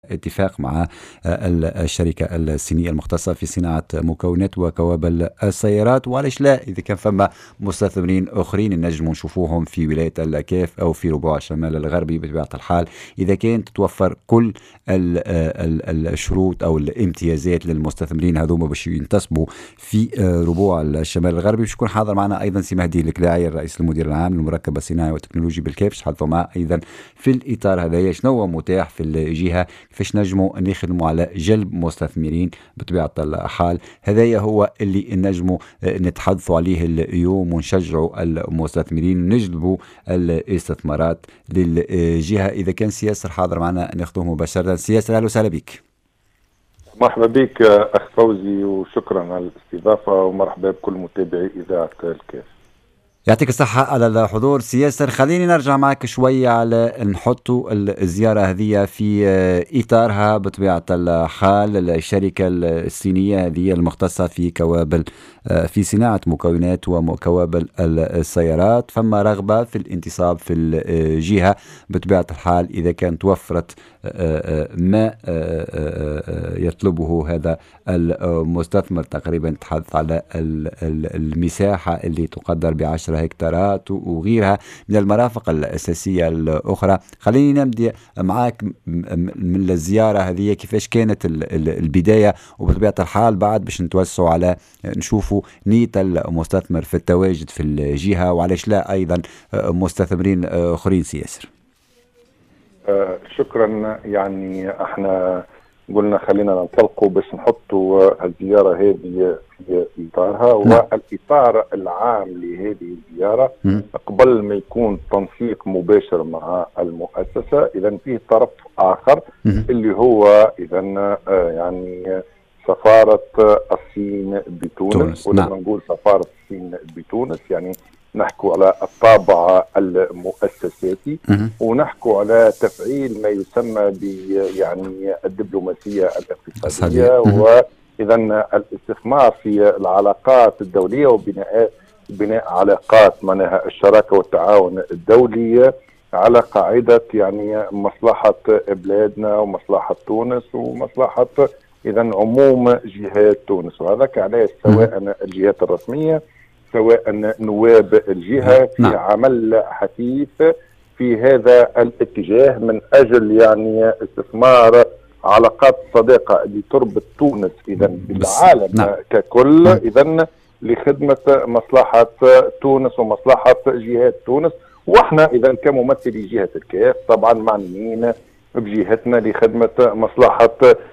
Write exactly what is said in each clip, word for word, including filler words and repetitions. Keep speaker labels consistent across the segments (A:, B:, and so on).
A: اتفاق مع الشركة الصينية المختصة في صناعة مكونات وكوابل السيارات، وعلاش لا إذا كان فما مستثمرين آخرين نجموا نشوفوهم في ولاية الكاف أو في ربوع الشمال الغربي بطبيعة الحال، إذا كانت تتوفر كل الشروط أو الامتيازات للمستثمرين هذوما باش ينتصبوا في ربوع الشمال الغربي. باش يكون حاضر معنا أيضا سي مهدي الكلاعي الرئيس المدير العام للمركب الصناعي والتكنولوجي بالكاف، باش نحدثوا معه أيضا في الإطار هذايا شنو متاح في الجهة، كيفاش نجموا نخدموا على جلب مستثمرين بطبيعة الحال. هذايا هو اللي نجموا نتحدثوا عليه اليوم ونشجعوا المستثمرين نجلبوا الاستثمارات للجهة. إذا كان سياسر حاضر معنا ناخذه مباشرة. سياسر أهلا وسهلا بك.
B: مرحبا بك أخ فوزي وشكرا على الاستضافة ومرحبا بكل متابعي إذاعة الكاف.
A: يعطيك الصحة على الحضور سياسر. خليني نرجع معك شوية على نحطوا الزيارة هذه في إطارها بطبيعة الحال. الشركة الصينية هذه المختصة في كوابل في صناعة مكونات وكوابل السيارات، فما رغبة في الانتصاب في الجهة بطبيعة الحال إذا كان توفرت ما يطلبه هذا المستثمر. تقريبا تحدث على المساحة اللي تقدر بعشرة هكتارات وغيرها من المرافق الأساسية الأخرى. خليني نبدأ معاك من الزيارة هذه، كيفاش كانت البداية وبطبيعة الحال بعد باش نتوسعوا على نشوفوا نية المستثمر في التواجد في الجهة، وعلاش لا أيضا مستثمرين آخرين سياسر.
B: آه شكرا. يعني احنا قلنا خلينا ننطلقوا باش نحطوا الزيارة هذه في إطارها، والإطار العام لهذه الزيارة قبل ما يكون تنسيق مباشر مع المؤسسة إذا فيه طرف آخر اللي هو إذا آه يعني سفارة الصين بتونس. ولما نقول سفارة الصين بتونس يعني نحكوا على الطابع المؤسساتي ونحكوا على تفعيل ما يسمى ب يعني الدبلوماسية الاقتصادية، وإذا الاستثمار في العلاقات الدولية وبناء بناء علاقات معناها الشراكة والتعاون الدولي على قاعدة يعني مصلحة بلادنا ومصلحة تونس ومصلحة إذا عموم جهات تونس. وهذا كعلاش سواء الجهات الرسمية سواء نواب الجهة في نعم. عمل حثيث في هذا الاتجاه من أجل يعني استثمار علاقات صداقة اللي تربط تونس إذا بالعالم نعم. ككل إذا لخدمة مصلحة تونس ومصلحة جهات تونس. واحنا إذا كممثلي جهة الكاف طبعا معنيين بجهتنا لخدمة مصلحة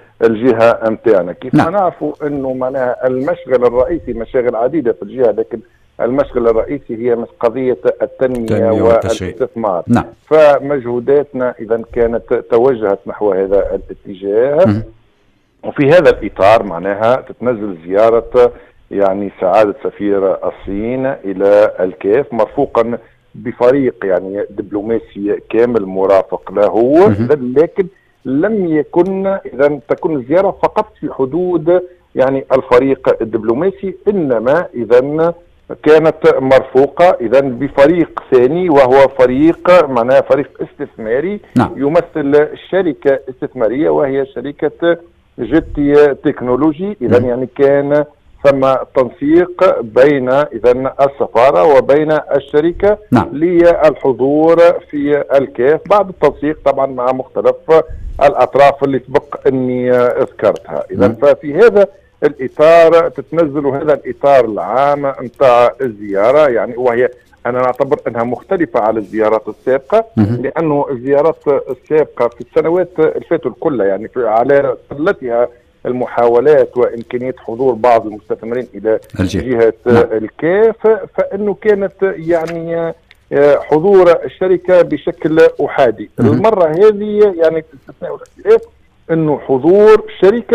B: الجهة متاعنا. كيف نعم. نعرفوا انه معناها المشغل الرئيسي مشاغل عديدة في الجهة، لكن المشغل الرئيسي هي قضية التنمية والاستثمار نعم. فمجهوداتنا اذا كانت توجهت نحو هذا الاتجاه م- وفي هذا الاطار معناها تتنزل زيارة يعني سعادة سفير الصين الى الكاف مرفوقا بفريق يعني دبلوماسي كامل مرافق له م- لكن لم يكن إذا تكون الزيارة فقط في حدود يعني الفريق الدبلوماسي، إنما إذا كانت مرفوقة إذا بفريق ثاني وهو فريق معناها فريق استثماري نعم. يمثل شركة استثمارية وهي شركة جيتي تكنولوجي. إذا يعني كان ثم تنسيق بين إذا السفارة وبين الشركة نعم. للحضور في الكاف بعد التنسيق طبعا مع مختلف الأطراف اللي سبق أني ذكرتها. إذا ففي هذا الإطار تتنزل هذا الإطار العام نتاع الزيارة يعني، وهي أنا نعتبر أنها مختلفة على الزيارات السابقة لأنه الزيارات السابقة في السنوات الفاتوا كلها يعني في على سلتها المحاولات وإمكانية حضور بعض المستثمرين إلى جهة الكاف، فإنه كانت يعني حضور الشركة بشكل أحادي. المرة هذه يعني تستثناء الاختلاف إنه حضور شركة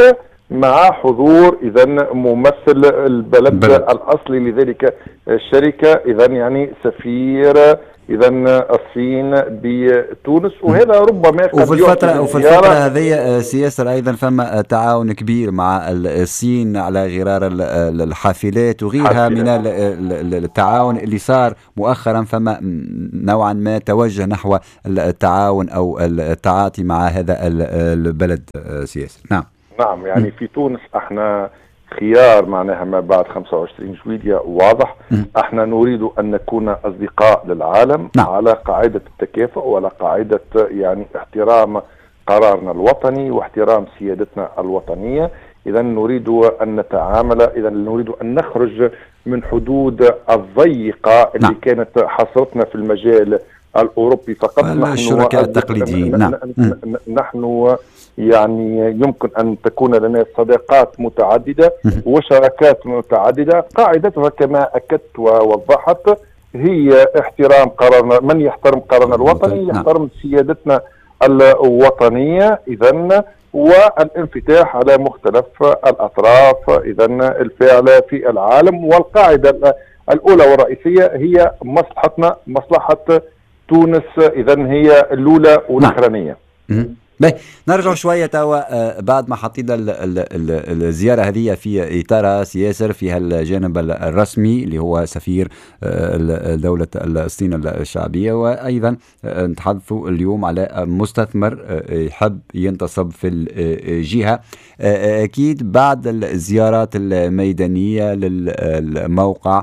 B: مع حضور اذا ممثل البلد بلد. الاصلي لذلك الشركه، اذا يعني سفير اذا الصين بتونس، وهذا ربما
A: وفي الفتره وفي الفتره هذه سياسه ايضا فما تعاون كبير مع الصين على غرار الحافلات وغيرها من التعاون اللي صار مؤخرا، فما نوعا ما توجه نحو التعاون او التعاطي مع هذا البلد سياسه. نعم
B: نعم يعني في تونس احنا خيار معناها ما بعد خمسة وعشرين جويلية واضح. م. احنا نريد ان نكون اصدقاء للعالم. نعم. على قاعدة التكافؤ وعلى قاعدة يعني احترام قرارنا الوطني واحترام سيادتنا الوطنية. اذا نريد ان نتعامل، اذا نريد ان نخرج من حدود الضيقة اللي نعم. كانت حصرتنا في المجال الاوروبي فقط.
A: نحن الشركاء التقليديين. نعم.
B: نحن يعني يمكن أن تكون لنا صداقات متعددة وشراكات متعددة، قاعدتها كما أكدت ووضحت هي احترام قرارنا. من يحترم قرارنا الوطني يحترم سيادتنا الوطنية إذن، والانفتاح على مختلف الأطراف إذن الفاعلة في العالم. والقاعدة الأولى والرئيسية هي مصلحتنا، مصلحة تونس إذن هي الأولى والأخرانية.
A: باهي نرجع شوية توا بعد ما حطينا الزيارة هذه في إطارها سياسر فيها الجانب الرسمي اللي هو سفير دولة الصين الشعبية، وأيضا نتحدثوا اليوم على مستثمر يحب ينتصب في الجهة. أكيد بعد الزيارات الميدانية للموقع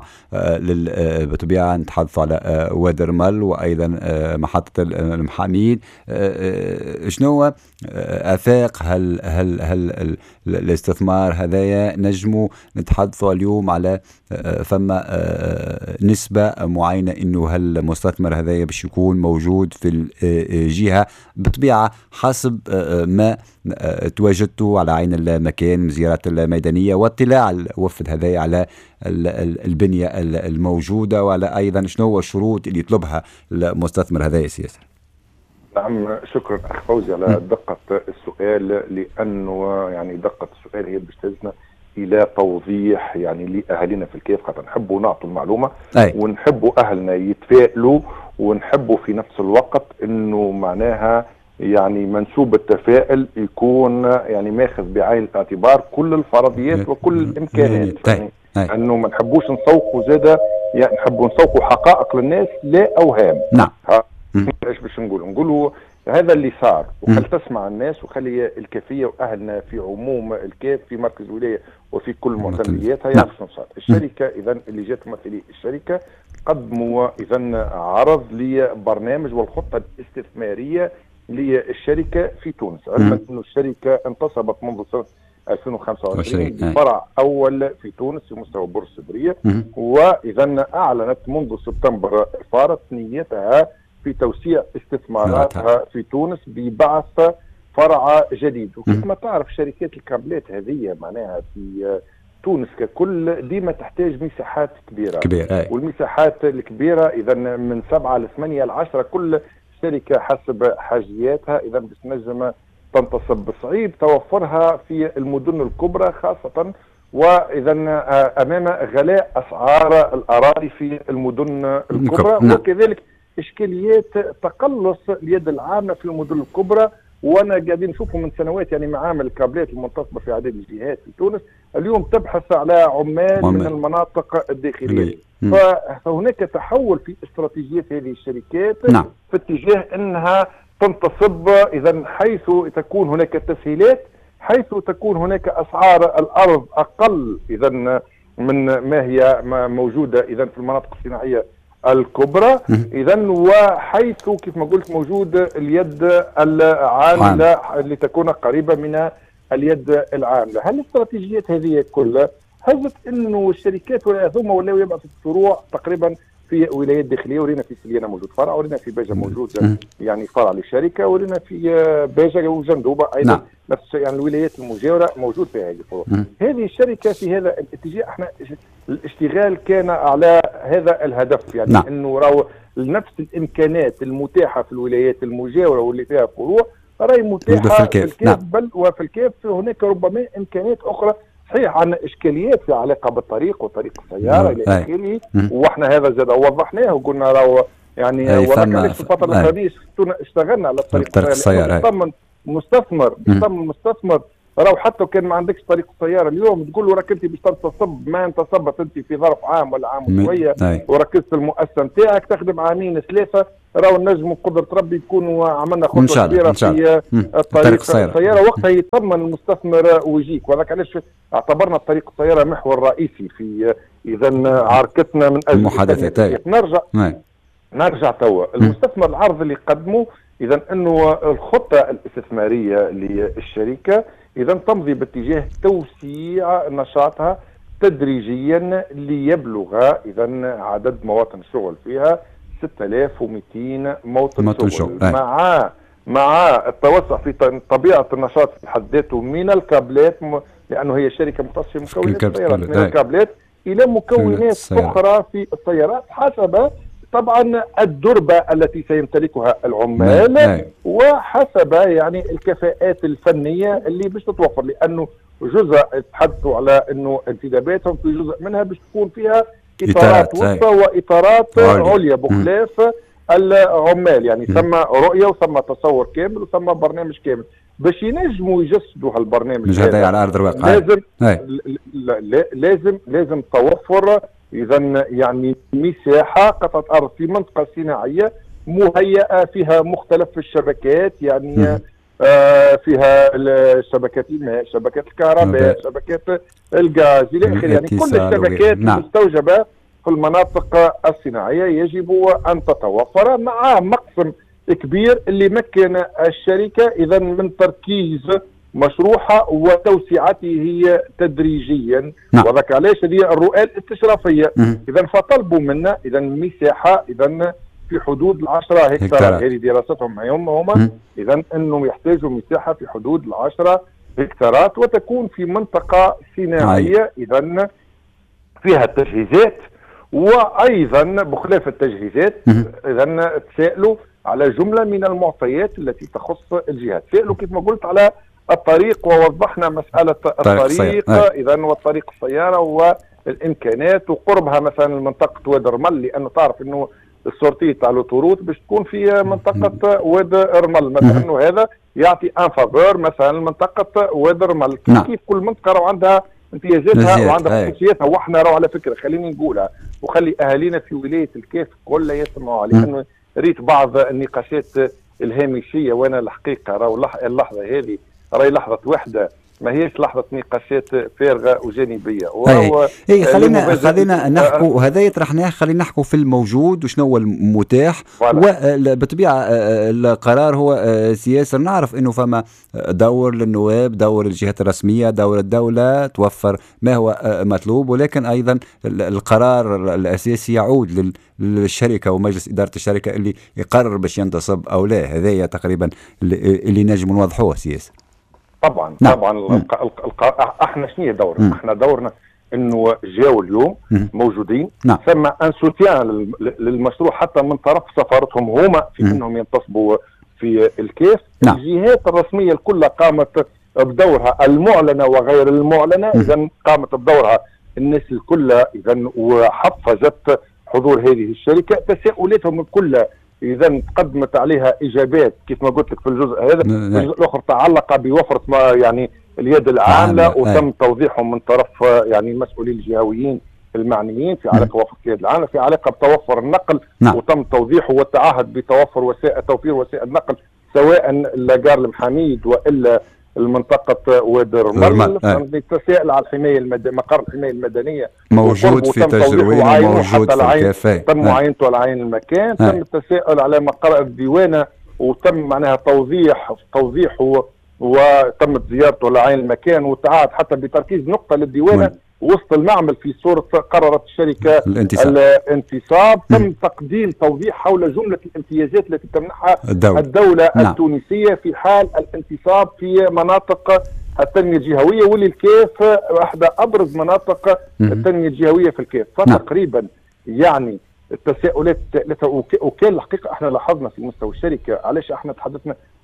A: بطبيعة نتحدثوا على وادرمل وأيضا محطة المحاميد، شنو آفاق هل هل هل الاستثمار هذايا؟ نجموا نتحدثوا اليوم على فما نسبة معينة إنه هالمستثمر هذايا باش يكون موجود في الجهة بطبيعة حسب ما تواجدتوا على عين المكان، زيارات الميدانية واطلاع الوفد هذايا على البنية الموجودة، وعلى أيضا شنو هو الشروط اللي يطلبها المستثمر هذايا سياسة.
B: نعم شكرا أخ فوزي على دقة السؤال، لأنه يعني دقة السؤال هي باش تجدنا إلى توضيح يعني لأهلنا في الكيف، خاطر نحبوا نعطوا المعلومة أي. ونحبوا أهلنا يتفائلوا، ونحبوا في نفس الوقت إنه معناها يعني منسوب التفاؤل يكون يعني ماخذ بعين الاعتبار كل الفرضيات وكل الإمكانات، يعني أنه ما نحبوش نسوقوا زادة، يعني نحبوا نسوقوا حقائق للناس لا أوهام.
A: نعم.
B: ايش باش نقولوا؟ نقولوا هذا اللي صار، وخل تسمع الناس وخلي الكافيه واهلنا في عموم الكاف في مركز الولايه وفي كل معتمدياتها يعرفوا شنو صار. الشركه اذا اللي جات ممثلي الشركه قدموا اذا عرض لبرنامج والخطه الاستثماريه للشركه في تونس، علما انه الشركه انتصبت منذ سنه ألفين وخمسة وعشرين بفرع اول في تونس في مستوى بورصه بريه، واذا اعلنت منذ سبتمبر فارت نيتها في توسيع استثماراتها في تونس ببعث فرع جديد. وكيف ما تعرف شركات الكابلات هذه معناها في تونس ككل ديما تحتاج مساحات كبيرة
A: كبير.
B: والمساحات الكبيرة إذا من سبعة لثمانية لعشرة كل شركة حسب حاجياتها، إذا باش تنجم تنتصب بصعيب توفرها في المدن الكبرى خاصة، وإذا أمام غلاء أسعار الأراضي في المدن الكبرى، وكذلك إشكاليات تقلص اليد العامة في المدن الكبرى. وانا قاعدين نشوفه من سنوات يعني معامل الكابلات المنتصبه في عدد الجهات في تونس اليوم تبحث على عمال من المناطق الداخليه، فهناك تحول في استراتيجيات هذه الشركات نعم. في اتجاه انها تنتصب اذا حيث تكون هناك تسهيلات، حيث تكون هناك اسعار الارض اقل اذا من ما هي موجوده اذا في المناطق الصناعيه الكبرى، اذا وحيث كيف ما قلت موجود اليد العامله لتكون قريبه من اليد العامله. هل الاستراتيجيات هذه كلها هزت انه الشركات ولا ثم ولاو يبعثوا فروع تقريبا في ولايات داخليه، ورينا في سليانه موجود فرع، ورينا في باجه موجود يعني فرع للشركه، ورينا في باجه وجندوبه ايضا نعم. نفس الشيء يعني الولايات المجاوره موجود فيها هذه الفروع. هذه الشركه في هذا الاتجاه احنا الاشتغال كان على هذا الهدف، يعني نعم. انه راهو نفس الامكانات المتاحه في الولايات المجاوره واللي فيها فروع راهي متاحه
A: في الكيف,
B: في الكيف نعم. بل وفي الكيف هناك ربما امكانيات اخرى. صحيح عندنا اشكاليات في علاقه بالطريق وطريق السياره الى اخره، واحنا هذا زاد وضحناه وقلنا راهو يعني وذاك علاش في الفتره الاخرانيه اشتغلنا على الطريق
A: السياره.
B: يطمن مستثمر يطمن مستثمر راهو حتى كان ما عندكش طريق السياره اليوم تقول له راك انت باش تنتصب ما انتصبت انت في ظرف عام ولا عام وشويه وركزت المؤسسه نتاعك تخدم عامين ثلاثه راهو نجم قدره ربي يكونوا عملنا خطوه كبيره في الطريق السياره وقتها يطمن المستثمر ويجيك. وذاك علاش اعتبرنا الطريق السياره محور رئيسي في اذا عركتنا من اجل
A: المحادثات.
B: نرجع نرجع توا المستثمر العرض اللي قدمه اذا انه الخطه الاستثماريه للشركه اذا تمضي باتجاه توسيع نشاطها تدريجيا ليبلغ اذا عدد مواطن الشغل فيها ستة آلاف ومئتين موطن شغل مع مع التوسع في طبيعه النشاط في حد ذاته من الكابلات لانه هي شركه مختصه بمكونات السيارات من الكابلات الى مكونات اخرى في السيارات حسب طبعا الدربة التي سيمتلكها العمال مم. وحسب يعني الكفاءات الفنية اللي باش تتوفر، لأنه جزء تحدثوا على أنه انتداباتهم في جزء منها باش تكون فيها إطارات وسطى وإطارات عليا, عليا بخلاف مم. العمال، يعني ثم رؤية وثم تصور كامل وثم برنامج كامل باش ينجموا يجسدوا هالبرنامج
A: مش هذا على أرض الواقع.
B: لازم لازم لازم توفر إذا يعني مساحة قطعة أرض في منطقة صناعية مهيئة فيها مختلف الشبكات، يعني آه فيها شبكات الماء، شبكات الكهرباء، شبكات الغاز إلى آخره، يعني كل الشبكات نعم. المستوجبة في المناطق الصناعية يجب أن تتوفر مع مقسم كبير اللي مكن الشركة إذا من تركيز مشروعها وتوسعته تدريجيا نعم. وذاك علاش هذه الرؤى الاستشرافيه اذا فطلبوا منا اذا مساحه اذا في حدود العشرة هكتار، هذه دراستهم هم هم اذا انهم يحتاجوا مساحه في حدود العشرة هكتارات وتكون في منطقه صناعيه اذا فيها التجهيزات، وايضا بخلاف التجهيزات اذا تسائلوا على جمله من المعطيات التي تخص الجهات، سائلوا كيف ما قلت على الطريق ووضحنا مسألة الطريق إذا والطريق السيارة والإمكانات وقربها مثلا منطقة واد رمل، لأنه تعرف أنه السورتي تاع الأوتوروت باش تكون في منطقة واد رمل مثلا، أنه هذا يعطي ان فافور مثلا منطقة واد رمل. كيف, كيف كل منطقة راهو عندها امتيازاتها وعندها خصوصياتها، واحنا راهو على فكرة خليني نقولها وخلي أهالينا في ولاية الكيف كلها يسمعوا، لأنه ريت بعض النقاشات الهامشية وأنا الحقيقة راهو اللحظة هذه راهي لحظة وحدة ما هيش لحظة نقاشات فارغة وجانبية.
A: اي اي خلينا خلينا نحكوا هذا يطرحناه، خلينا نحكوا في الموجود وشنو هو المتاح، وبالطبيعة القرار هو سياسي. نعرف انه فما دور للنواب، دور الجهات الرسمية، دور الدولة توفر ما هو مطلوب، ولكن ايضا القرار الاساسي يعود للشركة ومجلس إدارة الشركة اللي يقرر باش ينتصب او لا. هذايا تقريبا اللي نجم نوضحوه سياسي.
B: طبعا نعم. طبعا الق... الق... الق... احنا شنو دورنا؟ م. احنا دورنا انه جاوا اليوم م. موجودين نعم. ثم ان سوتيان للمشروع حتى من طرف سفارتهم هما في م. انهم ينتصبوا في الكيف نعم. الجهات الرسميه الكل قامت بدورها المعلنه وغير المعلنه، اذا قامت بدورها الناس الكل اذا وحفزت حضور هذه الشركه، تساؤلاتهم الكل اذا قدمت عليها اجابات كيف ما قلت لك في الجزء هذا. الجزء الاخر تعلق بوفره ما يعني اليد العامله وتم توضيحهم من طرف يعني المسؤولين الجهويين المعنيين في علاقه بوفره اليد العامله، في علاقه بتوفر النقل نعم. وتم توضيحه والتعهد بتوفر وسائل توفير وسائل النقل سواء لاجار المحاميد والا المنطقة واد رمل. تساءل على الحماية المدنية، مقر الحماية المدنية
A: موجود في تجربين وموجود في الكافيه،
B: تم معاينته على عين المكان. تم التساؤل على مقر الديوانة وتم معناها توضيح توضيحه وتمت زيارته على عين المكان وتعاد حتى بتركيز نقطة للديوانة وسط المعمل في صورة قررت الشركة الانتصاب, الانتصاب. تم تقديم توضيح حول جملة الامتيازات التي تمنحها الدولة, الدولة نعم. التونسية في حال الانتصاب في مناطق التنمية الجهوية، واللي الكيف واحدة أبرز مناطق التنمية الجهوية في الكيف. فتقريبا يعني التساؤلات وكان الحقيقة احنا لاحظنا في مستوى الشركة، علاش احنا تحدثنا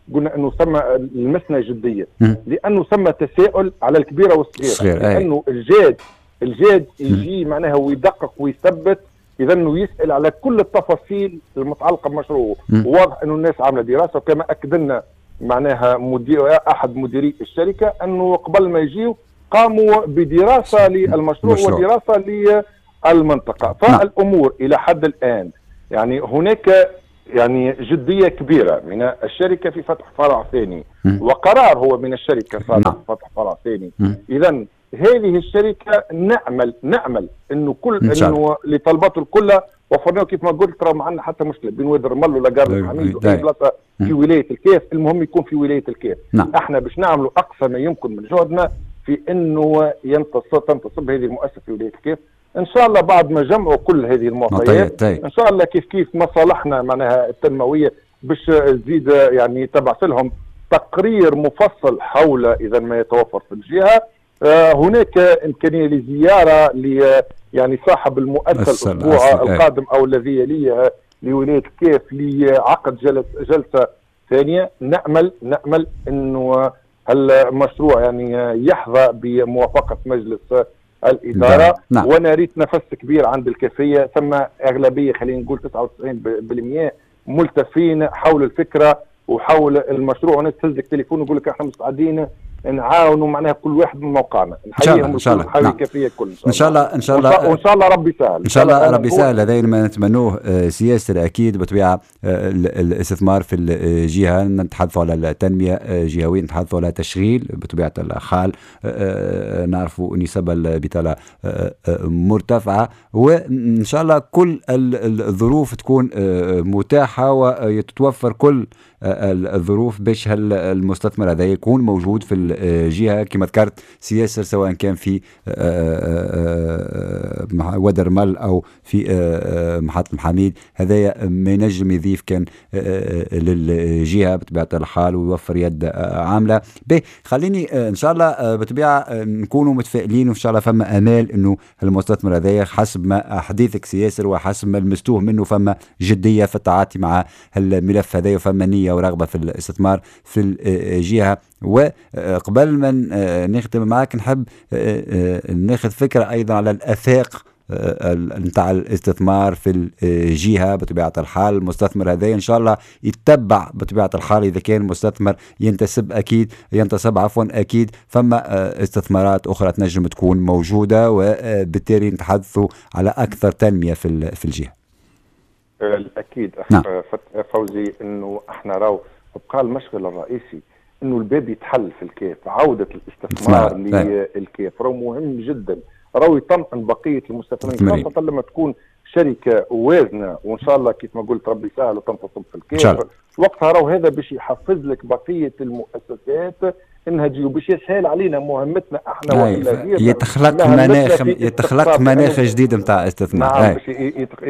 B: قلنا انه ثم لمسنا جديه، لانه ثم تساؤل على الكبيره والصغيره، لانه الجاد الجاد يجي معناها ويدقق ويثبت، اذا انه يسال على كل التفاصيل المتعلقه بمشروعه. وواضح انه الناس عامله دراسه، وكما اكد لنا معناها مدير احد مديري الشركه انه قبل ما يجيوا قاموا بدراسه للمشروع مشروع. ودراسه للمنطقه. فالامور الى حد الان يعني هناك يعني جديه كبيره من الشركه في فتح فرع ثاني، وقرار هو من الشركه صادر فتح فرع ثاني. اذا هذه الشركه نامل نامل انه كل انه لطلباته الكل وفرناه كيف ما قلت. ترى ما عندنا حتى مشكله بين وادي الرمل ولا قارب الحميد واي بلاصه في ولايه الكيف، المهم يكون في ولايه الكيف. نعم. احنا باش نعملوا اقصى ما يمكن من جهدنا في انه ينتصب تنتصب هذه المؤسسه في ولايه الكيف ان شاء الله بعد ما جمعوا كل هذه المعطيات. ان شاء الله كيف كيف مصالحنا معناها التنمويه باش تزيد يعني تبعث لهم تقرير مفصل حول اذا ما يتوفر في الجهه. آه هناك امكانيه لزياره ل يعني صاحب المؤسسه الاسبوع القادم او الذي يليه لولايه الكيف لعقد جلس جلسه ثانيه. نامل نامل انه المشروع يعني يحظى بموافقه مجلس الاداره. نعم. وانا ريت نفس كبير عند الكيفيه، ثم اغلبيه خلينا نقول تسعة وتسعين بالمئة ملتفين حول الفكره وحول المشروع، وناس تهزك تليفون ويقول لك احنا مستعدين نعاونوا معناها كل واحد من موقعنا.
A: ان شاء الله ان شاء الله نعم.
B: كيفيه كل
A: ان شاء الله ان شاء الله
B: وان شاء الله ربي يسهل
A: ان شاء الله ربي يسهل. هذا ما نتمنوه. سياسه اكيد بطبيعه الاستثمار في الجهه، نتحدثوا على التنميه جهويه، نتحدثوا على تشغيل بطبيعه الحال، نعرفوا نسب البطاله مرتفعه، وان شاء الله كل الظروف تكون متاحه ويتوفر كل الظروف باش المستثمر هذا يكون موجود في الجهه كما ذكرت سياسه، سواء كان في وادي الرمل او في محطه الحميد. هذايا ما ينجم يضيف كان للجهه بطبيعه الحال ويوفر يد عامله به. خليني ان شاء الله بطبيعه نكونوا متفائلين، وان شاء الله فما امال انه المستثمر هذايا حسب ما حديثك سياسر وحسب ما لمستوه منه فما جديه في التعاطي مع الملف هذايا، وفما نيه ورغبه في الاستثمار في الجهه. وقبل ما نختم معك نحب ناخذ فكره ايضا على الاثاق نتاع الاستثمار في الجهه. بطبيعه الحال المستثمر هذا ان شاء الله يتبع بطبيعه الحال، اذا كان مستثمر ينتسب اكيد ينتصب عفوا اكيد فما استثمارات اخرى تنجم تكون موجوده، وبالتالي نتحدثوا على اكثر تنميه في في الجهه.
B: اكيد نعم. فوزي انه احنا راو بقى المشغل الرئيسي انه الباب يتحل في الكيف، عوده الاستثمار للكيف راهو مهم جدا، راهو يطمئن بقيه المستثمرين خاصه لما تكون شركه وازنه، وان شاء الله كيف ما قلت ربي يسهل وتنتصب في الكيف وقتها راهو هذا باش يحفز لك بقيه المؤسسات انها تجي وباش يسهل علينا مهمتنا احنا ولا
A: يتخلق مناخ يتخلق مناخ جديد نتاع استثمار.
B: نعم باش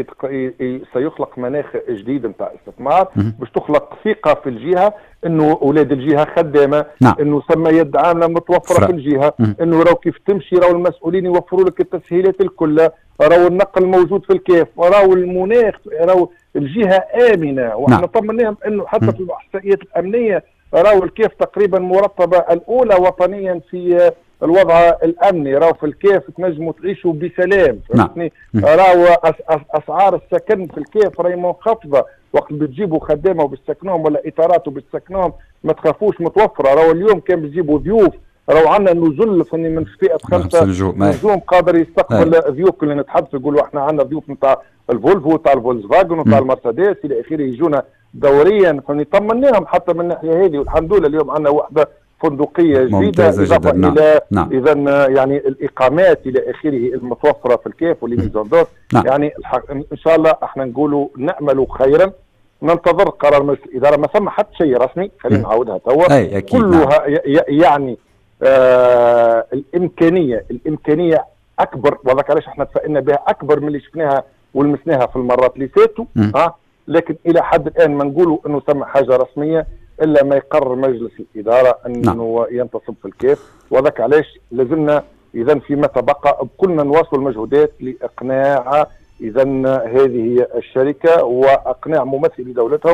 B: سيخلق مناخ جديد نتاع استثمار، باش تخلق ثقه في الجهه انه اولاد الجهه خدامه. نعم. انه ثم يد عامله متوفره فرق. في الجهه، انه راهو كيف تمشي راهو المسؤولين يوفروا لك التسهيلات الكل، راهو النقل موجود في الكيف، راهو المناخ، راهو الجهه امنه. واحنا نعم. طمناهم انه حتى في الاحصائيات الامنيه راهو الكيف تقريبا مرتبه الاولى وطنيا في الوضع الامني، راهو في الكيف تنجموا تعيشوا بسلام. فهمتني؟ راهو اسعار السكن في الكيف راهي منخفضه، وقت بتجيبوا خدامه وبتسكنوهم ولا اطارات وبتسكنوهم ما تخافوش متوفره. راهو اليوم كان بتجيبوا ضيوف، راهو عندنا نزل فني من فئه خمسه نجوم قادر يستقبل ضيوف اللي نتحدثوا يقولوا احنا عندنا ضيوف نتاع الفولفو نتاع الفولكسفاجن ونتاع المرسيدس الى اخره يجونا دوريا، فنطمناهم حتى من الناحيه هذه. والحمد لله اليوم عندنا وحده فندقيه جديده اضافه نعم. الى نعم. اذا يعني الاقامات الى اخره المتوفره في الكيف واللي ميزوندور نعم. يعني ان شاء الله احنا نقولوا نامل خيرا، ننتظر قرار مجلس الاداره. ما ثم حتى شيء رسمي، خلينا نعاودها توا كلها نعم. يعني آه الامكانيه الامكانيه اكبر، وذاك علاش احنا تفائلنا بها اكبر من اللي شفناها ولمسناها في المرات اللي فاتوا اه لكن الى حد الان ما نقولوا انه ثم حاجه رسميه الا ما يقرر مجلس الاداره انه نعم. ينتصب في الكيف. وذاك علاش لازمنا اذا فيما تبقى بكلنا نواصل المجهودات لاقناع اذا هذه الشركه واقناع ممثلي دولتهم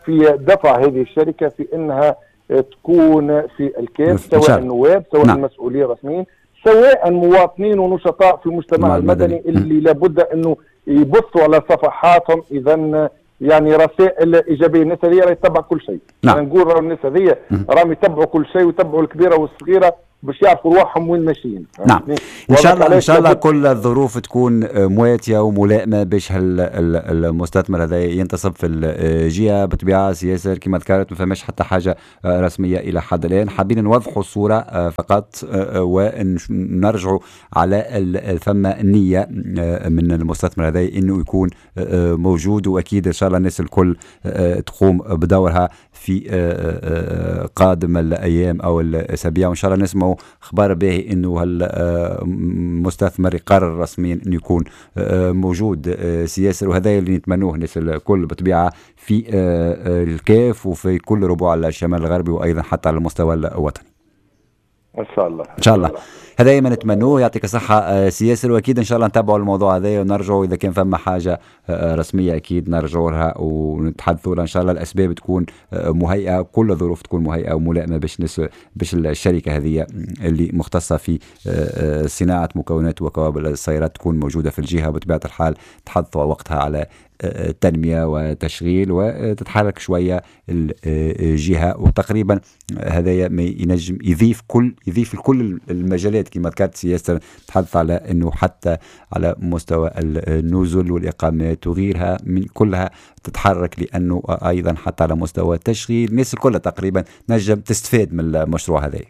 B: في دفع هذه الشركه في انها تكون في الكاف، سواء النواب سواء
A: نعم.
B: المسؤولين الرسميين سواء مواطنين ونشطاء في المجتمع المدني اللي لابد انه يبثوا على صفحاتهم اذا يعني رسائل ايجابيه. الناس هذه يتبع كل شيء.
A: نعم.
B: يعني نقول الناس هذه راهم يتبعوا كل شيء ويتبعوا الكبيره والصغيره باش يعرفوا روحهم وين ماشيين.
A: نعم ان شاء الله ان شاء الله كل الظروف تكون مواتيه وملائمه باش المستثمر هذا ينتصب في الجهه. بالطبيعه سياسر كما ذكرت ما فماش حتى حاجه رسميه الى حد الان، حابين نوضحوا الصوره فقط ونرجعوا على ثم النيه من المستثمر هذا انه يكون موجود، واكيد ان شاء الله الناس الكل تقوم بدورها في قادم الايام او الاسابيع، وان شاء الله نسمعوا اخبار باهي انه هالمستثمر يقرر رسميا انه يكون موجود سياسر، وهذا اللي نتمنوه الناس الكل بالطبيعه في الكاف وفي كل ربوع الشمال الغربي وايضا حتى على المستوى الوطني.
B: ان شاء الله
A: ان شاء الله هذا ما نتمنوه. يعطيك الصحه سياسر، واكيد ان شاء الله نتابعوا الموضوع هذا ونرجعوا اذا كان فما حاجه رسميه اكيد نرجعوا لها ونتحدثوا لها ان شاء الله. الاسباب تكون مهيئه، كل الظروف تكون مهيئه وملائمه باش نس باش الشركه هذه اللي مختصه في صناعه مكونات وقوابل السيارات تكون موجوده في الجهه. بطبيعه الحال تحدثوا وقتها على تنمية وتشغيل وتتحرك شوية الجهة، وتقريبا هذا ما ينجم يضيف كل يضيف لكل المجالات كما ذكرت سياسة. تحدث على أنه حتى على مستوى النزل والإقامات وغيرها من كلها تتحرك، لأنه أيضا حتى على مستوى التشغيل الناس كلها تقريبا نجم تستفاد من المشروع هذا.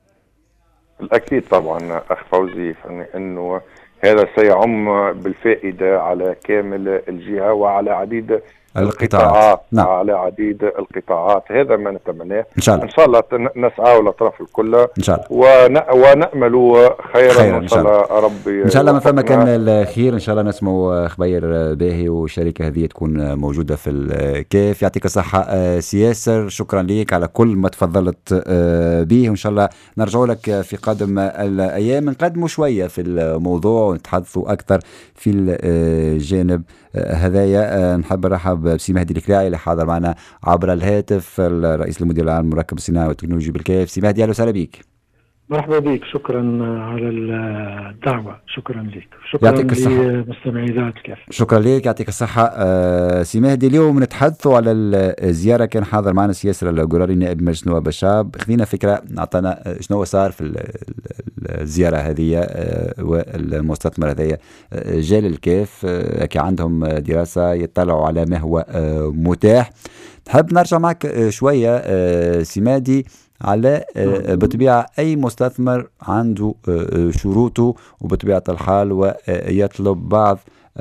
B: الأكيد طبعا أخ فوزي أنه هذا سيعم بالفائدة على كامل الجهة وعلى عديد القطاعات. نعم. على عديد القطاعات، هذا ما نتمناه ان شاء الله. ان شاء الله نسعى للاطراف الكل ان شاء الله ون... ونامل خيرا خير ان شاء الله. ربي
A: ان شاء الله ما فما كان الخير ان شاء الله نسمعوا خبير باهي والشركه هذه تكون موجوده في الكاف. يعطيك الصحه سياسر، شكرا لك على كل ما تفضلت به، وان شاء الله نرجع لك في قادم الايام نقدموا شويه في الموضوع ونتحدثوا اكثر في الجانب هذايا. نحب نرحب بسي مهدي الكلاعي اللي حاضر معنا عبر الهاتف، الرئيس المدير العام المركب الصناعي والتكنولوجي بالكاف. سي مهدي اهلا وسهلا بك.
C: مرحبا بك، شكرا على الدعوه، شكرا لك، شكرا لمستمعي ذات الكاف.
A: شكرا لك، يعطيك الصحه. آه سي مهدي اليوم نتحدثوا على الزياره، كان حاضر معنا سياسر القراري نائب مجلس نواب الشعب. خذينا فكره، اعطانا شنو صار في الزياره هذه آه والمستثمر هذايا آه جاء للكاف آه كي عندهم دراسه يطلعوا على ما هو آه متاح. نحب نرجع معك آه شويه آه سي مهدي على بطبيعة أي مستثمر عنده شروطه وبطبيعة الحال ويطلب بعض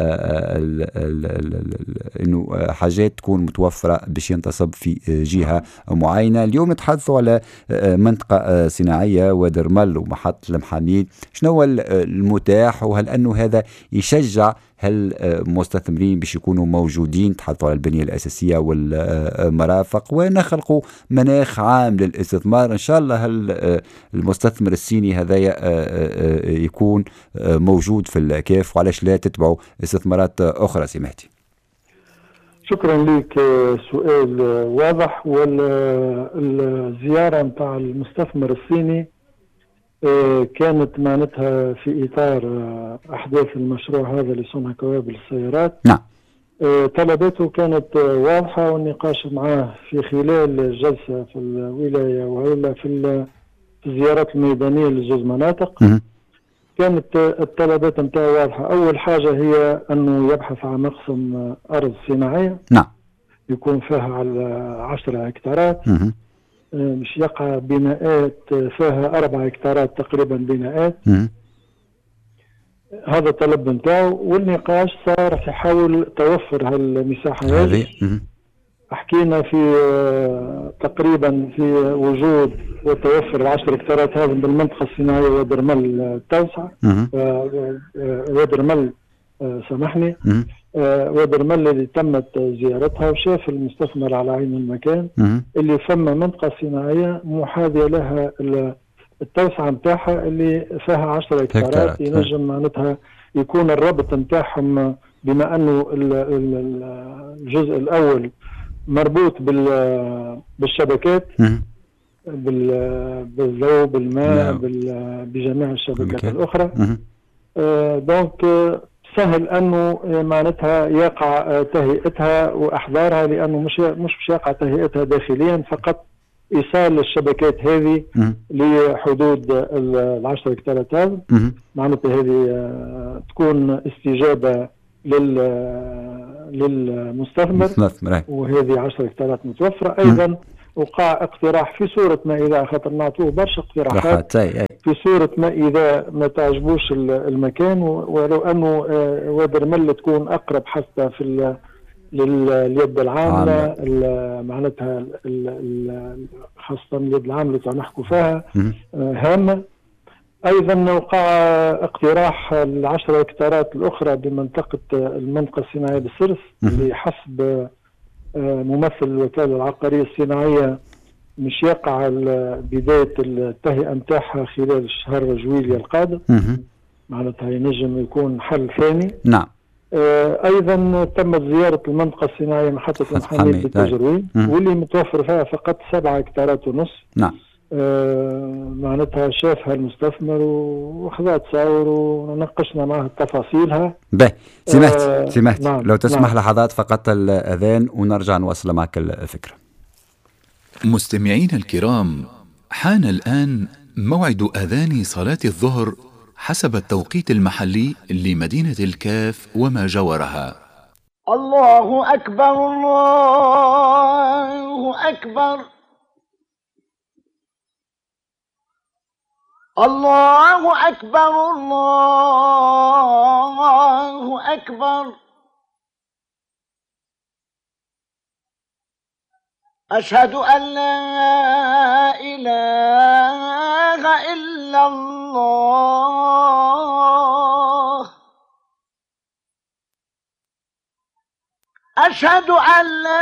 A: انه حاجات تكون متوفره باش ينتصب في جهه معينه. اليوم نتحدثوا على منطقه صناعيه ودرمل ومحطه المحاميد، شنو هو المتاح وهل انه هذا يشجع هل مستثمرين باش يكونوا موجودين؟ تحدثوا على البنيه الاساسيه والمرافق ونخلقوا مناخ عام للاستثمار. ان شاء الله هل المستثمر الصيني هذايا يكون موجود في الكاف، وعلاش لا تتبعوا استثمارات اخرى سي مهدي؟
C: شكرا لك، سؤال واضح. والزياره نتاع المستثمر الصيني كانت معناتها في اطار احداث المشروع هذا لصنع قوابل السيارات.
A: نعم.
C: طلباته كانت واضحه والنقاش معاه في خلال الجلسه في الولايه ولا في الزيارات الميدانيه لزوج مناطق. م- كانت الطلبات نتاعو واضحه. اول حاجه هي انه يبحث عن مقسم ارض صناعيه.
A: نعم.
C: يكون فيها على عشرة هكتارات.
A: م-
C: مش يقع بناءات فيها أربعة هكتارات تقريبا بناءات.
A: م-
C: هذا الطلب نتاعو، والنقاش صار في حول توفر هالمساحة هذه. حكينا في تقريبا في وجود وتوفر العشر هكتارات هذه بالمنطقة الصناعية ودرمل التوسعة. ودرمل سامحني آه ودرمل اللي تمت زيارتها، وشاف المستثمر على عين المكان اللي فما منطقة صناعية محاذية لها التوسعة نتاعها اللي فيها عشرة هكتارات. ينجم معناتها يكون الربط نتاعهم، بما انه الجزء الاول مربوط بالشبكات، بالضوء، بالماء، بجميع الشبكات الأخرى. دونك سهل أنه معناتها يقع تهيئتها وأحضارها، لأنه مش مش مش يقع تهيئتها داخليا، فقط إيصال الشبكات هذه لحدود العشرة هكتارات هذا. معناتها هذه تكون استجابة لل للمستثمر، وهذه عشرة هكتارات متوفرة. أيضا وقع اقتراح في صورة ما إذا خاطر نعطوه برشا اقتراحات في صورة ما إذا ما تعجبوش المكان، ولو أنه وادي الرمل تكون أقرب حتى في اليد العاملة معناتها خاصة اليد العاملة اللي نحكوا فيها هامة. أيضا وقع اقتراح العشرة هكتارات الأخرى بمنطقة المنطقة الصناعية بالسرس، اللي حسب ممثل الوكالة العقارية الصناعية مش يقع بداية التهيئة نتاعها خلال الشهر جويلية القادم. معناتها ينجم يكون حل ثاني.
A: نعم.
C: أيضا تمت زيارة المنطقة الصناعية محطة الحميد بالتجروين، واللي متوفر فيها فقط سبعة هكتارات ونص.
A: نعم.
C: آه معناتها شافها المستثمر وأخذها تصور وناقشنا معه تفاصيلها.
A: باهي سمعت آه سمعت
C: نعم.
A: لو تسمح
C: نعم.
A: لحظات فقط الأذان ونرجع نواصل معك الفكرة.
D: مستمعين الكرام، حان الآن موعد أذان صلاة الظهر حسب التوقيت المحلي لمدينة الكاف وما جاورها.
E: الله أكبر الله أكبر الله أكبر الله أكبر. أشهد أن لا إله إلا الله. أشهد أن لا